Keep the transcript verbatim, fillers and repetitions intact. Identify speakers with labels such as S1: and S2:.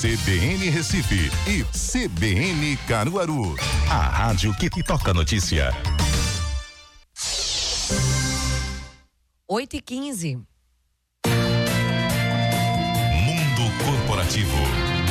S1: C B N Recife e C B N Caruaru. A rádio que toca notícia.
S2: oito e quinze.
S1: Mundo Corporativo.